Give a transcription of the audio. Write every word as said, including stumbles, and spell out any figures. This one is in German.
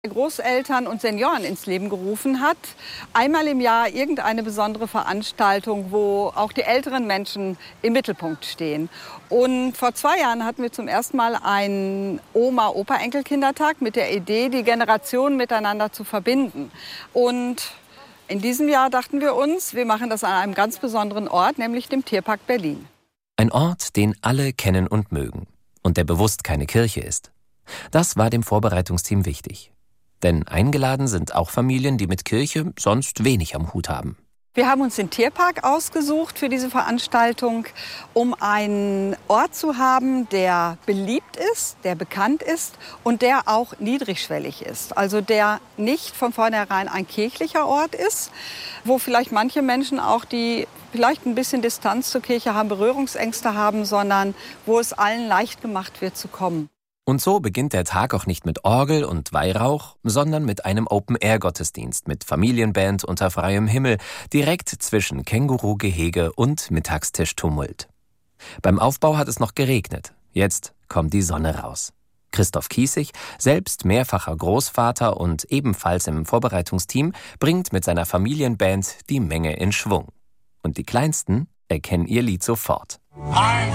Großeltern und Senioren ins Leben gerufen hat. Einmal im Jahr irgendeine besondere Veranstaltung, wo auch die älteren Menschen im Mittelpunkt stehen. Und vor zwei Jahren hatten wir zum ersten Mal einen Oma-Opa-Enkelkindertag mit der Idee, die Generationen miteinander zu verbinden. Und in diesem Jahr dachten wir uns, wir machen das an einem ganz besonderen Ort, nämlich dem Tierpark Berlin. Ein Ort, den alle kennen und mögen und der bewusst keine Kirche ist. Das war dem Vorbereitungsteam wichtig. Denn eingeladen sind auch Familien, die mit Kirche sonst wenig am Hut haben. Wir haben uns den Tierpark ausgesucht für diese Veranstaltung, um einen Ort zu haben, der beliebt ist, der bekannt ist und der auch niedrigschwellig ist. Also der nicht von vornherein ein kirchlicher Ort ist, wo vielleicht manche Menschen auch, die vielleicht ein bisschen Distanz zur Kirche haben, Berührungsängste haben, sondern wo es allen leicht gemacht wird zu kommen. Und so beginnt der Tag auch nicht mit Orgel und Weihrauch, sondern mit einem Open-Air-Gottesdienst mit Familienband unter freiem Himmel, direkt zwischen Känguru-Gehege und Mittagstisch-Tumult. Beim Aufbau hat es noch geregnet. Jetzt kommt die Sonne raus. Christoph Kiesig, selbst mehrfacher Großvater und ebenfalls im Vorbereitungsteam, bringt mit seiner Familienband die Menge in Schwung. Und die Kleinsten erkennen ihr Lied sofort.